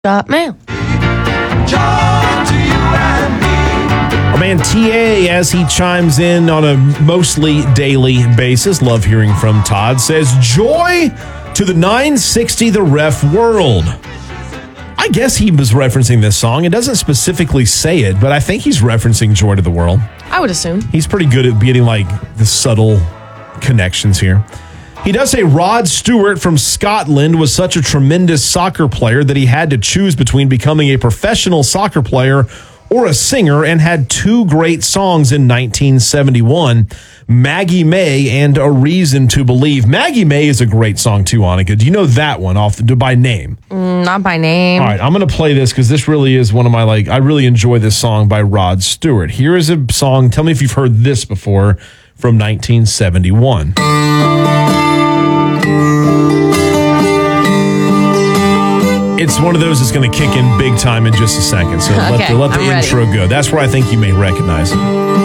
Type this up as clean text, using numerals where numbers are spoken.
Got mail. Our man TA, as he chimes in on a mostly daily basis, love hearing from Todd, says, joy to the 960 The Ref world. I guess he was referencing this song. It doesn't specifically say it, but I think he's referencing Joy to the World. I would assume. He's pretty good at getting like the subtle connections here. He does say Rod Stewart from Scotland was such a tremendous soccer player that he had to choose between becoming a professional soccer player or a singer, and had two great songs in 1971, Maggie May and A Reason to Believe. Maggie May is a great song too, Annika. Do you know that one by name? Not by name. All right, I'm going to play this because this really is one of my, I really enjoy this song by Rod Stewart. Here is a song, tell me if you've heard this before, from 1971. It's one of those that's going to kick in big time in just a second. So let the intro go. That's where I think you may recognize it.